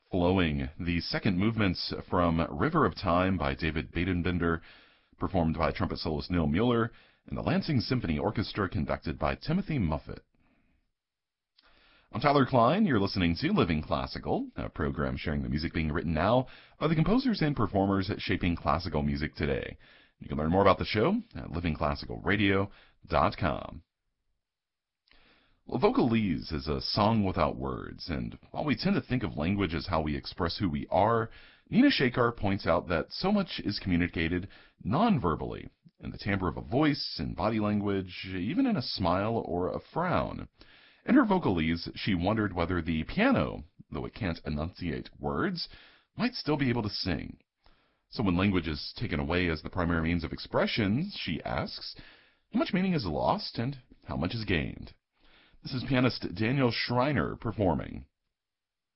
Flowing, the second movements from River of Time by David Badenbender, performed by trumpet soloist Neil Mueller, and the Lansing Symphony Orchestra conducted by Timothy Muffet. I'm Tyler Klein. You're listening to Living Classical, a program sharing the music being written now by the composers and performers shaping classical music today. You can learn more about the show at livingclassicalradio.com. Well, Vocalese is a song without words, and while we tend to think of language as how we express who we are, Nina Shekar points out that so much is communicated non-verbally, in the timbre of a voice, in body language, even in a smile or a frown. In her Vocalese, she wondered whether the piano, though it can't enunciate words, might still be able to sing. So when language is taken away as the primary means of expression, she asks, how much meaning is lost and how much is gained? This is pianist Daniel Schreiner performing.